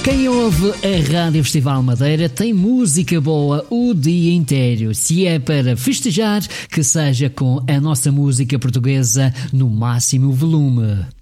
Quem ouve a Rádio Festival Madeira tem música boa o dia inteiro. Se é para festejar, que seja com a nossa música portuguesa no máximo volume.